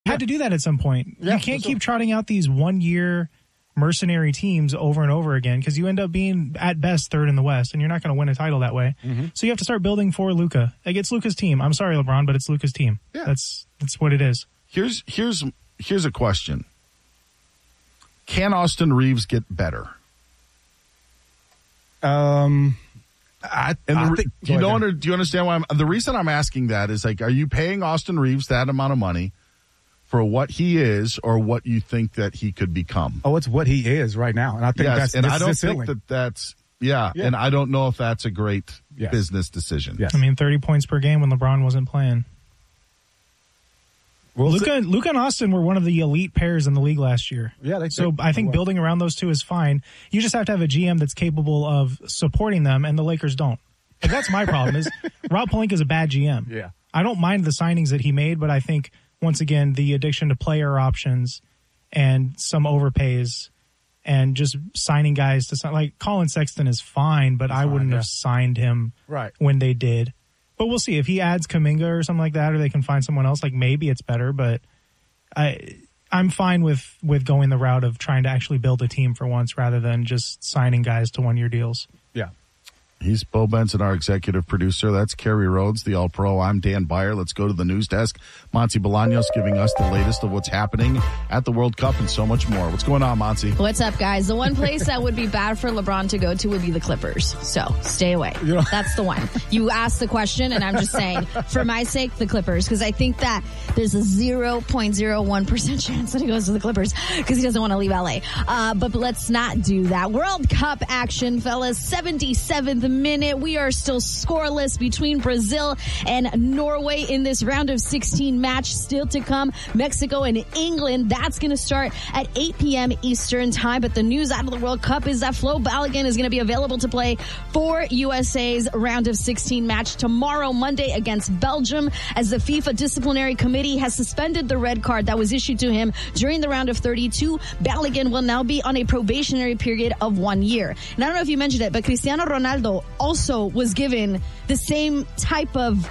Had to do that at some point. You can't keep trotting out these 1 year mercenary teams over and over again because you end up being at best third in the West, and you're not going to win a title that way. So you have to start building for Luka. Like, it's Luka's team. I'm sorry, LeBron, but it's Luka's team. Yeah. That's what it is. Here's a question: can Austin Reeves get better? Do you understand why the reason I'm asking that is, like, are you paying Austin Reeves that amount of money for what he is or what you think that he could become? Oh, it's what he is right now. And I think I don't think that's and I don't know if that's a great business decision. Yes. I mean, 30 points per game when LeBron wasn't playing. Well, Luka and Austin were one of the elite pairs in the league last year. Yeah, so I think building around those two is fine. You just have to have a GM that's capable of supporting them, and the Lakers don't. But that's my problem. Is Rob Pelinka is a bad GM. Yeah, I don't mind the signings that he made, but I think once again the addiction to player options and some overpays and just signing guys to sign, like Colin Sexton is fine, but I wouldn't have signed him when they did. But we'll see if he adds Kuminga or something like that, or they can find someone else. Like, maybe it's better, but I'm fine with going the route of trying to actually build a team for once rather than just signing guys to 1 year deals. Yeah. He's Bo Benson, our executive producer. That's Kerry Rhodes, the All-Pro. I'm Dan Beyer. Let's go to the news desk. Monty Bolaños giving us the latest of what's happening at the World Cup and so much more. What's going on, Monty? What's up, guys? The one place that would be bad for LeBron to go to would be the Clippers. So stay away. That's the one. You asked the question, and I'm just saying, for my sake, the Clippers, because I think that there's a 0.01% chance that he goes to the Clippers because he doesn't want to leave LA. But let's not do that. World Cup action, fellas. 77th minute. We are still scoreless between Brazil and Norway in this round of 16 match still to come. Mexico and England. That's going to start at 8 p.m. Eastern time. But the news out of the World Cup is that Flo Balogun is going to be available to play for USA's round of 16 match tomorrow, Monday, against Belgium, as the FIFA disciplinary committee has suspended the red card that was issued to him during the round of 32. Balogun will now be on a probationary period of 1 year. And I don't know if you mentioned it, but Cristiano Ronaldo also was given the same type of...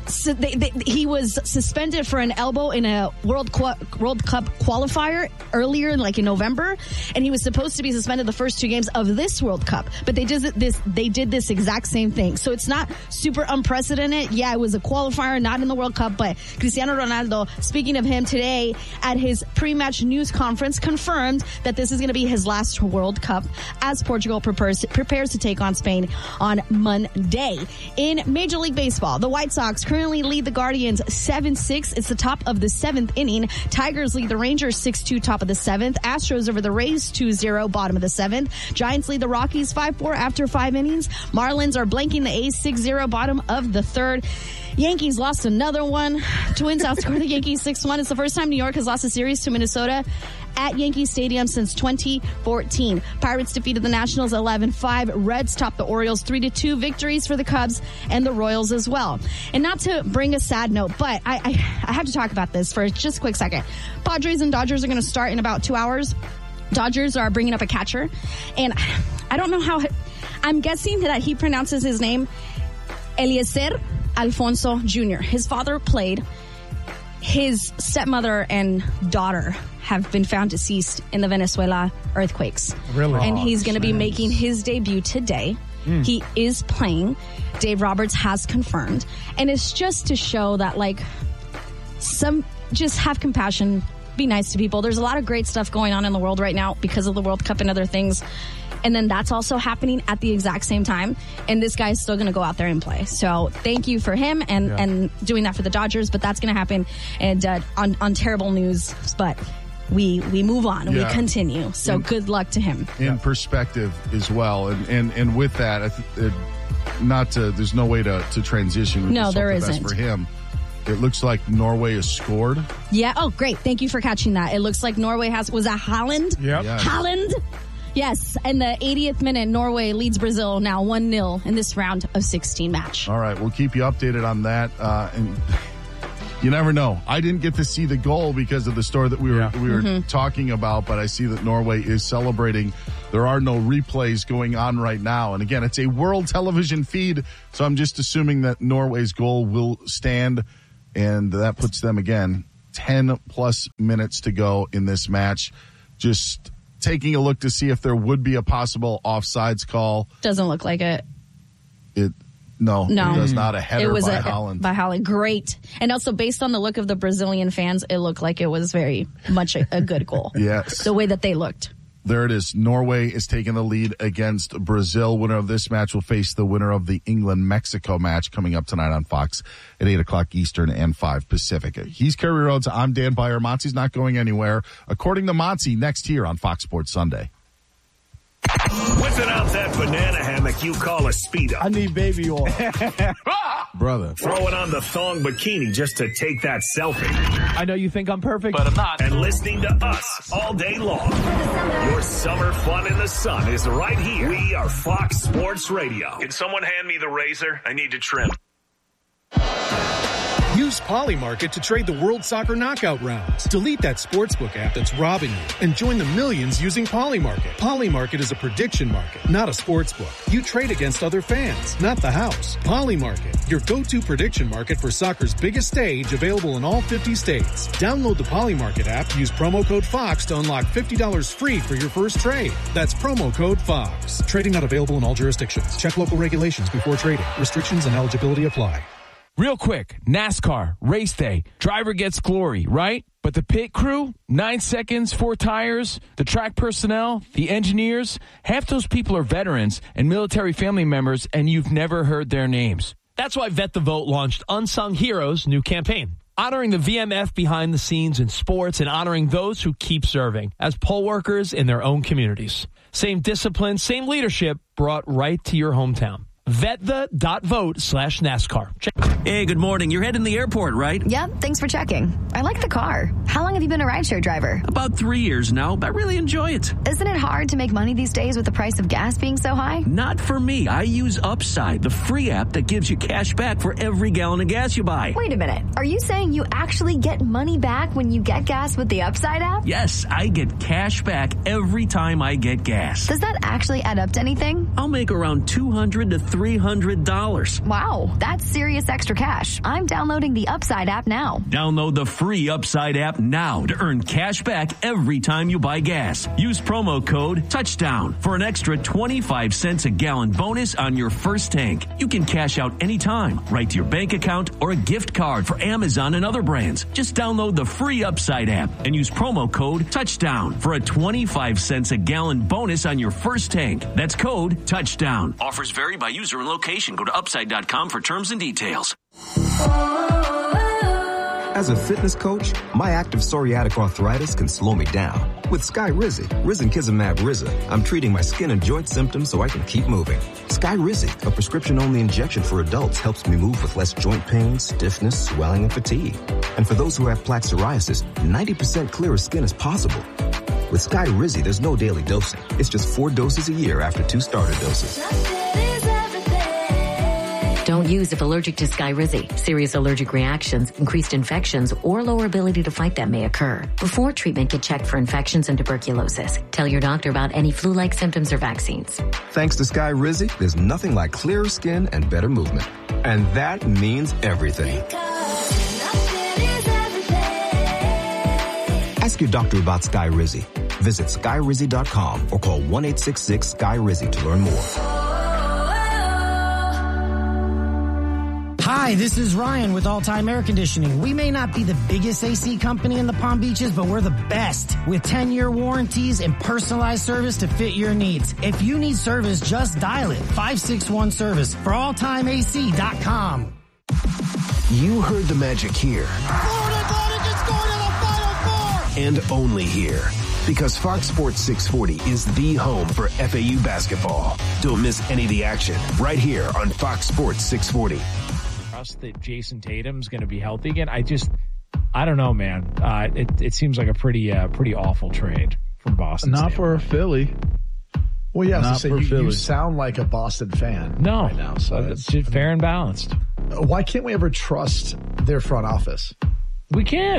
he was suspended for an elbow in a World Cup qualifier earlier, in November, and he was supposed to be suspended the first 2 games of this World Cup. But they did this exact same thing. So it's not super unprecedented. Yeah, it was a qualifier, not in the World Cup. But Cristiano Ronaldo, speaking of him today at his pre-match news conference, confirmed that this is going to be his last World Cup as Portugal prepares to take on Spain on Monday. In Major League Baseball, the White Sox currently lead the Guardians 7-6. It's the top of the 7th inning. Tigers lead the Rangers 6-2, top of the 7th. Astros over the Rays 2-0, bottom of the 7th. Giants lead the Rockies 5-4 after 5 innings. Marlins are blanking the A's 6-0, bottom of the 3rd. Yankees lost another one. Twins outscored the Yankees 6-1. It's the first time New York has lost a series to Minnesota at Yankee Stadium since 2014. Pirates defeated the Nationals 11-5. Reds topped the Orioles 3-2. Victories for the Cubs and the Royals as well. And not to bring a sad note, but I have to talk about this for just a quick second. Padres and Dodgers are going to start in about 2 hours. Dodgers are bringing up a catcher, and I don't know how. I'm guessing that he pronounces his name Eliezer Alfonso Jr. His father played. His stepmother and daughter have been found deceased in the Venezuela earthquakes. Really? And he's going to be making his debut today. He is playing. Dave Roberts has confirmed. And it's just to show that, just have compassion, be nice to people. There's a lot of great stuff going on in the world right now because of the World Cup and other things. And then that's also happening at the exact same time. And this guy's still going to go out there and play. So thank you for him and doing that for the Dodgers. But that's going to happen and on terrible news. But we move on. We continue. So good luck to him. In perspective as well. And with that, there's no way to transition. No, there isn't. For him. It looks like Norway has scored. Yeah. Oh, great. Thank you for catching that. It looks like Norway was that Haaland? Yep. Yes. Haaland? Yes, in the 80th minute, Norway leads Brazil now 1-0 in this round of 16 match. All right, we'll keep you updated on that. And you never know. I didn't get to see the goal because of the story that we were talking about, but I see that Norway is celebrating. There are no replays going on right now. And again, it's a world television feed, so I'm just assuming that Norway's goal will stand, and that puts them again 10 plus minutes to go in this match. Just taking a look to see if there would be a possible offsides call. Doesn't look like it. No, it was not a header by Haaland. By Haaland. Great. And also, based on the look of the Brazilian fans, it looked like it was very much a good goal. Yes. The way that they looked. There it is. Norway is taking the lead against Brazil. Winner of this match will face the winner of the England-Mexico match coming up tonight on Fox at 8 o'clock Eastern and 5 Pacific. He's Kerry Rhodes. I'm Dan Beyer. Montzy's not going anywhere. According to Montzy, next here on Fox Sports Sunday. Whipping out that banana hammock you call a Speedo. I need baby oil. Brother. Throwing on the thong bikini just to take that selfie. I know you think I'm perfect, but I'm not. And listening to us all day long. Your summer fun in the sun is right here. We are Fox Sports Radio. Can someone hand me the razor? I need to trim. Use Polymarket to trade the World Soccer Knockout rounds. Delete that sportsbook app that's robbing you and join the millions using Polymarket. Polymarket is a prediction market, not a sportsbook. You trade against other fans, not the house. Polymarket, your go-to prediction market for soccer's biggest stage, available in all 50 states. Download the Polymarket app, use promo code FOX to unlock $50 free for your first trade. That's promo code FOX. Trading not available in all jurisdictions. Check local regulations before trading. Restrictions and eligibility apply. Real quick, NASCAR, race day, driver gets glory, right? But the pit crew, 9 seconds, 4 tires, the track personnel, the engineers, half those people are veterans and military family members, and you've never heard their names. That's why Vet the Vote launched Unsung Heroes' new campaign, honoring the VMF behind the scenes in sports and honoring those who keep serving as poll workers in their own communities. Same discipline, same leadership brought right to your hometown. VetThe.vote/NASCAR. Hey, good morning. You're heading to the airport, right? Yep, thanks for checking. I like the car. How long have you been a rideshare driver? About 3 years now, but I really enjoy it. Isn't it hard to make money these days with the price of gas being so high? Not for me. I use Upside, the free app that gives you cash back for every gallon of gas you buy. Wait a minute. Are you saying you actually get money back when you get gas with the Upside app? Yes, I get cash back every time I get gas. Does that actually add up to anything? I'll make around $200 to $300. Wow, that's serious extra cash. I'm downloading the Upside app now. Download the free Upside app now to earn cash back every time you buy gas. Use promo code TOUCHDOWN for an extra 25 cents a gallon bonus on your first tank. You can cash out anytime, right to your bank account or a gift card for Amazon and other brands. Just download the free Upside app and use promo code TOUCHDOWN for a 25 cents a gallon bonus on your first tank. That's code TOUCHDOWN. Offers vary by user and location. Go to upside.com for terms and details. As a fitness coach, my active psoriatic arthritis can slow me down. With Skyrizi, Risankizumab Riza, I'm treating my skin and joint symptoms so I can keep moving. Skyrizi, a prescription-only injection for adults, helps me move with less joint pain, stiffness, swelling, and fatigue. And for those who have plaque psoriasis, 90% clearer skin is possible. With Skyrizi, there's no daily dosing. It's just 4 doses a year after 2 starter doses. Don't use if allergic to Skyrizi. Serious allergic reactions, increased infections, or lower ability to fight them may occur. Before treatment, get checked for infections and tuberculosis. Tell your doctor about any flu-like symptoms or vaccines. Thanks to Skyrizi, there's nothing like clearer skin and better movement. And that means everything. Ask your doctor about Skyrizi. Visit Skyrizi.com or call 1-866-SKY-RIZZI to learn more. Hi, this is Ryan with All Time Air Conditioning. We may not be the biggest AC company in the Palm Beaches, but we're the best with 10-year warranties and personalized service to fit your needs. If you need service, just dial it. 561-SERVICE for alltimeac.com. You heard the magic here. Florida Atlantic is going to the Final Four! And only here. Because Fox Sports 640 is the home for FAU basketball. Don't miss any of the action right here on Fox Sports 640. That Jason Tatum's going to be healthy again. I don't know, man. It seems like a pretty awful trade from Boston. Not for Philly. Well, yeah, not for Philly. You sound like a Boston fan. No, right now, so it's fair and balanced. Why can't we ever trust their front office? We can.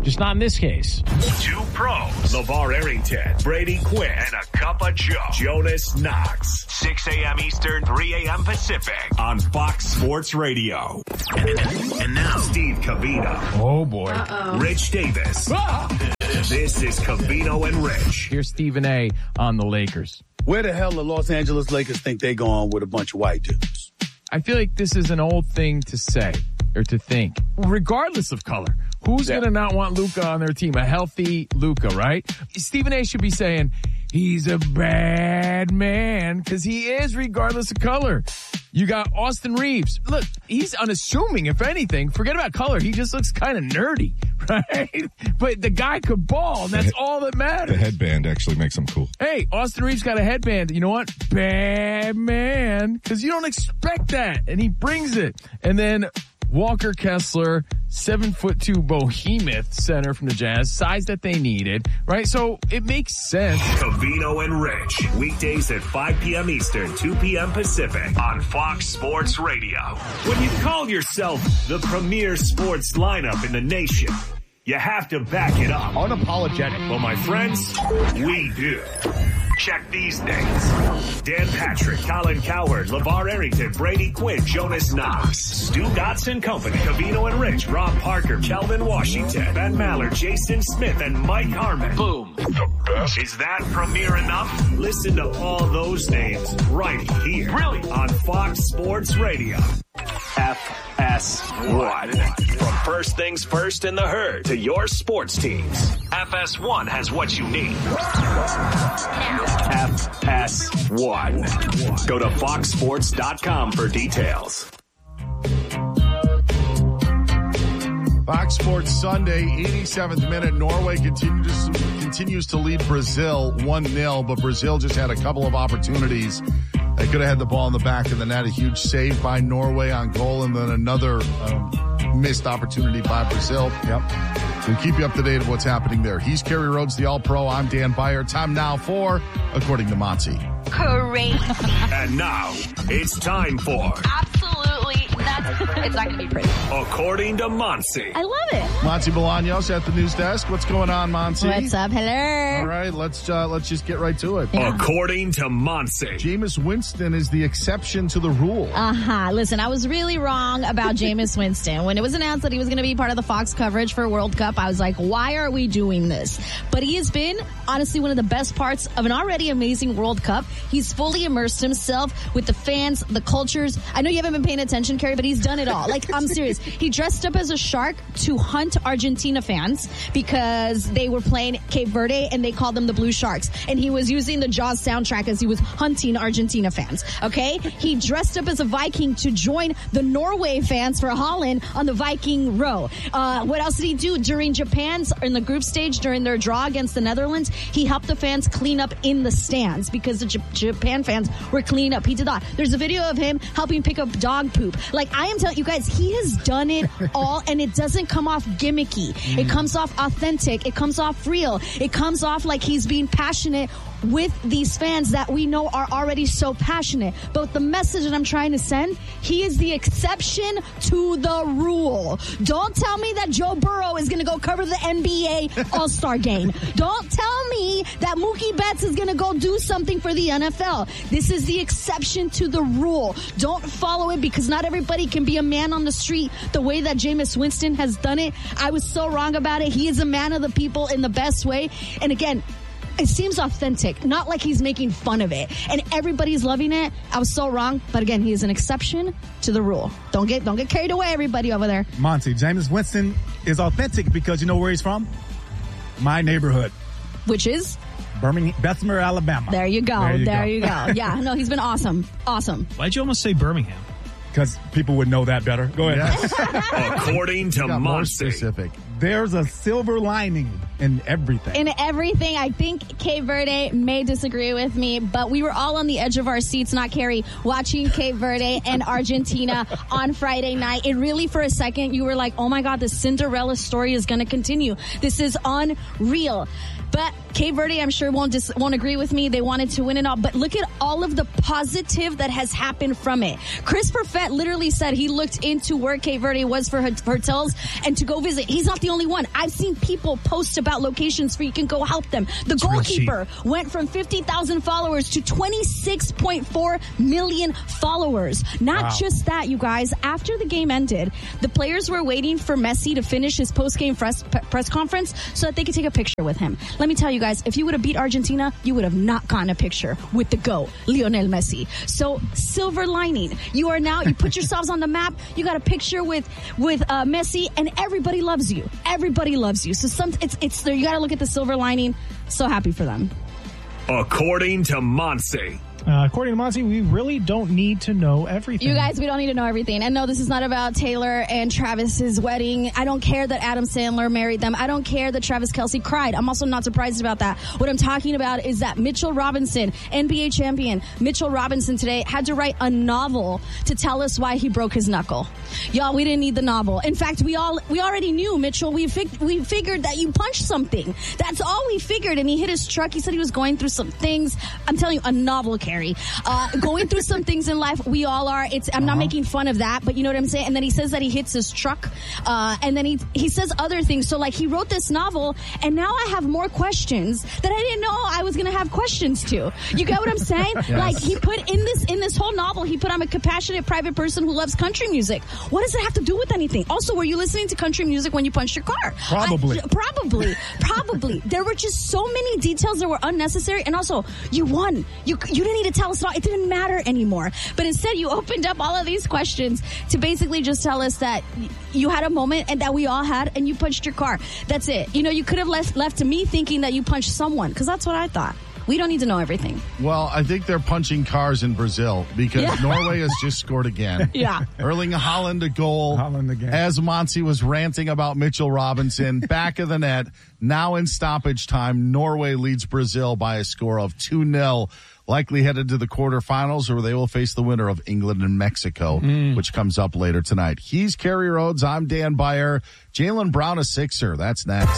Just not in this case. Two pros, LeVar Arrington, Brady Quinn, and a cup of Joe, Jonas Knox. 6 a.m. Eastern, 3 a.m. Pacific on Fox Sports Radio. And now, Steve Covino. Oh, boy. Rich Davis. This is Covino and Rich. Here's Stephen A. on the Lakers. Where the hell the Los Angeles Lakers think they going with a bunch of white dudes? I feel like this is an old thing to say or to think, regardless of color. Who's going to not want Luka on their team? A healthy Luka, right? Stephen A. should be saying, he's a bad man, because he is regardless of color. You got Austin Reeves. Look, he's unassuming, if anything. Forget about color. He just looks kind of nerdy, right? But the guy could ball, and that's all that matters. The headband actually makes him cool. Hey, Austin Reeves got a headband. You know what? Bad man. Because you don't expect that, and he brings it. And then Walker Kessler, 7'2" behemoth center from the Jazz, size that they needed, right? So it makes sense. Covino and Rich, weekdays at 5 p.m. Eastern, 2 p.m. Pacific on Fox Sports Radio. When you call yourself the premier sports lineup in the nation, you have to back it up. Unapologetic. Well, my friends, we do. Check these names. Dan Patrick, Colin Cowherd, LeVar Arrington, Brady Quinn, Jonas Knox, Stu Dotson Company, Covino and Rich, Rob Parker, Kelvin Washington, Ben Maller, Jason Smith, and Mike Harmon. Boom. The best. Is that premier enough? Listen to all those names right here. Really? On Fox Sports Radio. FS1. From first things first in the herd to your sports teams, FS1 has what you need. FS1. Go to foxsports.com for details. Fox Sports Sunday, 87th minute. Norway continues to lead Brazil 1-0, but Brazil just had a couple of opportunities. They could have had the ball in the back of the net. A huge save by Norway on goal, and then another missed opportunity by Brazil. Yep. We'll keep you up to date of what's happening there. He's Kerry Rhodes, the All-Pro. I'm Dan Beyer. Time now for According to Monty. Crazy. And now, it's time for Absolutely nuts. It's not going to be pretty. According to Monty. I love it. Monty Bolaños at the news desk. What's going on, Monty? What's up? Hello. All right, let's just get right to it. Yeah. According to Monty. Jameis Winston is the exception to the rule. Listen, I was really wrong about Jameis Winston. When it was announced that he was going to be part of the Fox coverage for World Cup, I was like, why are we doing this? But he has been, honestly, one of the best parts of an already amazing World Cup. He's fully immersed himself with the fans, the cultures. I know you haven't been paying attention, Kerry, but he's done it all. Like, I'm serious. He dressed up as a shark to hunt Argentina fans because they were playing Cape Verde and they called them the Blue Sharks. And he was using the Jaws soundtrack as he was hunting Argentina fans. Okay? He dressed up as a Viking to join the Norway fans for Holland on the Viking row. What else did he do? During Japan's, in the group stage, during their draw against the Netherlands, he helped the fans clean up in the stands because the Japan fans were cleaning up. He did that. There's a video of him helping pick up dog poop. Like, I am telling you guys, he has done it all, and it doesn't come off gimmicky. It comes off authentic. It comes off real. It comes off like he's being passionate with these fans that we know are already so passionate. But the message that I'm trying to send, he is the exception to the rule. Don't tell me that Joe Burrow is going to go cover the NBA All-Star game. Don't tell me that Mookie Betts is going to go do something for the NFL. This is the exception to the rule. Don't follow it because not everybody can be a man on the street the way that Jameis Winston has done it. I was so wrong about it. He is a man of the people in the best way. And again, it seems authentic, not like he's making fun of it. And everybody's loving it. I was so wrong. But again, he is an exception to the rule. Don't get carried away, everybody over there. Monty, Jameis Winston is authentic because you know where he's from? My neighborhood. Which is? Bessemer, Alabama. There you go. There you go. Yeah, no, he's been awesome. Awesome. Why'd you almost say Birmingham? Because people would know that better. Go ahead. Yes. According to Monty. Specific. There's a silver lining in everything. In everything. I think Cape Verde may disagree with me, but we were all on the edge of our seats, not Carrie, watching Cape Verde and Argentina on Friday night. It really, for a second, you were like, oh my God, the Cinderella story is going to continue. This is unreal. But Cape Verde, I'm sure, won't agree with me. They wanted to win it all. But look at all of the positive that has happened from it. Chris Perfett literally said he looked into where Cape Verde was for hotels and to go visit. He's not the only one. I've seen people post about locations where you can go help them. The goalkeeper went from 50,000 followers to 26.4 million followers. Not just that, you guys. After the game ended, the players were waiting for Messi to finish his post-game press conference so that they could take a picture with him. Let me tell you guys, if you would have beat Argentina, you would have not gotten a picture with the GOAT, Lionel Messi. So, silver lining. You put yourselves on the map. You got a picture with Messi, and everybody loves you. Everybody loves you. So it's there. You got to look at the silver lining. So happy for them. According to Monse. According to Monty, we really don't need to know everything. You guys, we don't need to know everything. And no, this is not about Taylor and Travis's wedding. I don't care that Adam Sandler married them. I don't care that Travis Kelce cried. I'm also not surprised about that. What I'm talking about is that Mitchell Robinson, NBA champion Mitchell Robinson today, had to write a novel to tell us why he broke his knuckle. Y'all, we didn't need the novel. In fact, we already knew, Mitchell. We figured that you punched something. That's all we figured. And he hit his truck. He said he was going through some things. I'm telling you, a novel, Carrie. Going through some things in life, we all are. I'm not making fun of that, but you know what I'm saying? And then he says that he hits his truck, and then he says other things. So, like, he wrote this novel, and now I have more questions that I didn't know I was going to have questions to. You get what I'm saying? Yes. Like, he put in this whole novel, he put, I'm a compassionate private person who loves country music. What does it have to do with anything? Also, were you listening to country music when you punched your car? Probably. Probably. There were just so many details that were unnecessary, and also, you won. You didn't need to tell us all. It didn't matter anymore. But instead, you opened up all of these questions to basically just tell us that you had a moment and that we all had, and you punched your car. That's it. You know, you could have left to me thinking that you punched someone, because that's what I thought. We don't need to know everything. Well, I think they're punching cars in Brazil because Norway has just scored again. Yeah. Erling Haaland a goal. Haaland again. As Monty was ranting about Mitchell Robinson, back of the net. Now in stoppage time, Norway leads Brazil by a score of 2-0. Likely headed to the quarterfinals, or they will face the winner of England and Mexico, which comes up later tonight. He's Kerry Rhodes. I'm Dan Beyer. Jaylen Brown, a Sixer. That's next.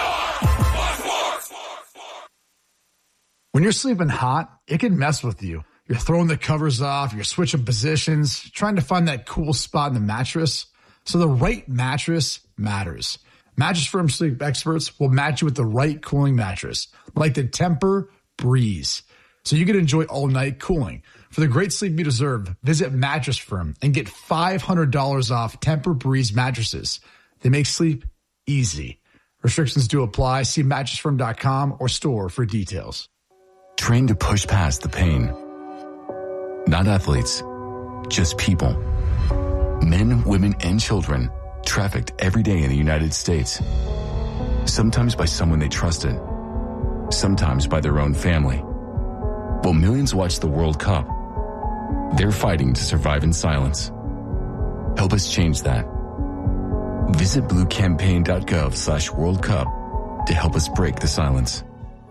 When you're sleeping hot, it can mess with you. You're throwing the covers off, you're switching positions, trying to find that cool spot in the mattress. So the right mattress matters. Mattress Firm sleep experts will match you with the right cooling mattress, like the Tempur-Breeze, so you can enjoy all-night cooling. For the great sleep you deserve, visit Mattress Firm and get $500 off Tempur-Breeze mattresses. They make sleep easy. Restrictions do apply. See mattressfirm.com or store for details. Train to push past the pain. Not athletes, just people. Men, women, and children trafficked every day in the United States. Sometimes by someone they trusted. Sometimes by their own family. While millions watch the World Cup, they're fighting to survive in silence. Help us change that. Visit bluecampaign.gov/World Cup to help us break the silence.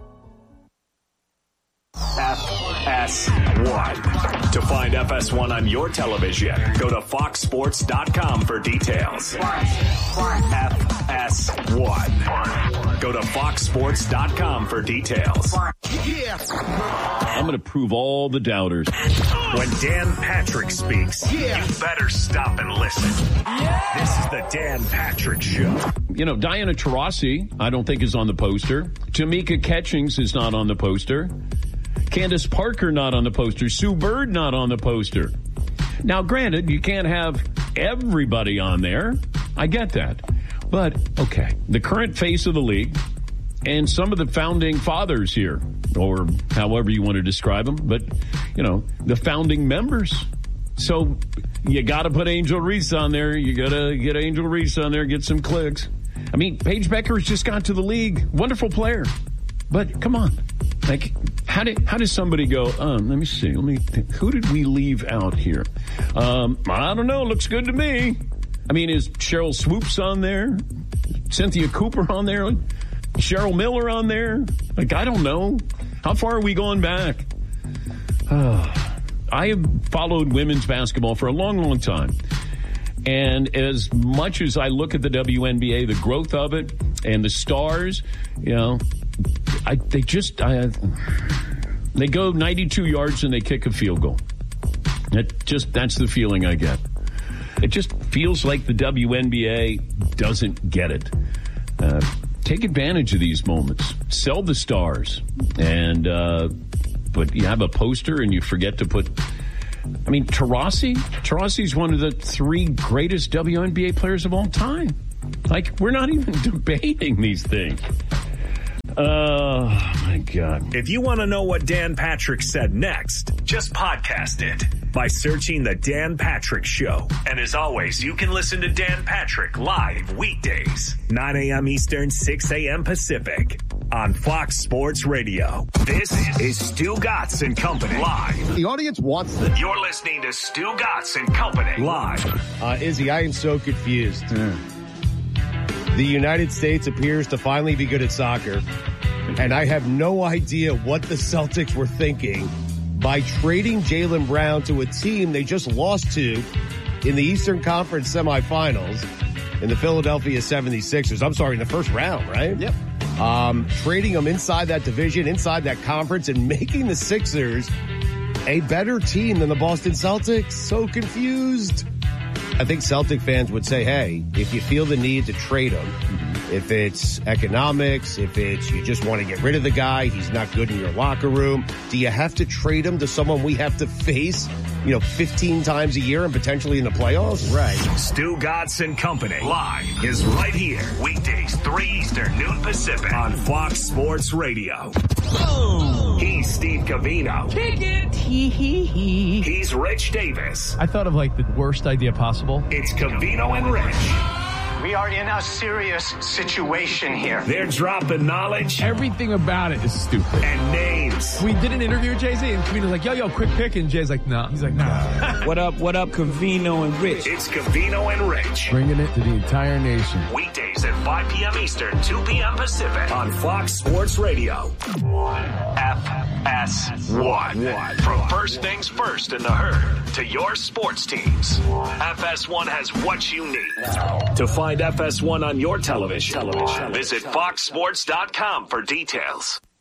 FS1. To find FS1 on your television, go to foxsports.com for details. FS1. Go to foxsports.com for details. I'm going to prove all the doubters. When Dan Patrick speaks, you better stop and listen. This is the Dan Patrick Show. You know, Diana Taurasi, I don't think is on the poster. Tamika Catchings is not on the poster. Candace Parker not on the poster. Sue Bird not on the poster. Now, granted, you can't have everybody on there. I get that. But, okay, the current face of the league and some of the founding fathers here, or however you want to describe them, but, you know, the founding members. So you got to put Angel Reese on there. You got to get Angel Reese on there, get some clicks. I mean, Paige Beckers just got to the league. Wonderful player. But come on. Like, how does somebody go, let me see, who did we leave out here? I don't know, looks good to me. I mean, is Cheryl Swoops on there? Cynthia Cooper on there? Cheryl Miller on there? Like, I don't know. How far are we going back? I have followed women's basketball for a long, long time. And as much as I look at the WNBA, the growth of it and the stars, you know, they go 92 yards and they kick a field goal. That's the feeling I get. It just feels like the WNBA doesn't get it. Take advantage of these moments. Sell the stars. And, but you have a poster and you forget to put, I mean, Taurasi's one of the 3 greatest WNBA players of all time. Like, we're not even debating these things. Oh, my God. If you want to know what Dan Patrick said next, just podcast it by searching The Dan Patrick Show. And as always, you can listen to Dan Patrick live weekdays, 9 a.m. Eastern, 6 a.m. Pacific on Fox Sports Radio. This is Stu Gatz and Company live. The audience wants this. You're listening to Stu Gatz and Company live. Izzy, I am so confused. The United States appears to finally be good at soccer, and I have no idea what the Celtics were thinking by trading Jaylen Brown to a team they just lost to in the Eastern Conference semifinals in the Philadelphia 76ers. I'm sorry, in the first round, right? Yep. Trading them inside that division, inside that conference, and making the Sixers a better team than the Boston Celtics. So confused. I think Celtic fans would say, hey, if you feel the need to trade him, if it's economics, if it's you just want to get rid of the guy, he's not good in your locker room, do you have to trade him to someone we have to face, 15 times a year and potentially in the playoffs? Right. Stu Gatz and Company live is right here. Weekdays, 3 Eastern, noon Pacific on Fox Sports Radio. Oh. He's Steve Covino. Kick it. He's Rich Davis. I thought of like the worst idea possible. It's Covino and Rich. We are in a serious situation here. They're dropping knowledge. Everything about it is stupid. And names. We did an interview with Jay-Z, and Covino's like, yo, quick pick. And Jay's like, nah. He's like, nah. What up, Covino and Rich? It's Covino and Rich. Bringing it to the entire nation. Weekdays at 5 p.m. Eastern, 2 p.m. Pacific on Fox Sports Radio. FS1. From first things first in the herd to your sports teams, FS1 has what you need. To find FS1 on your television, visit foxsports.com for details.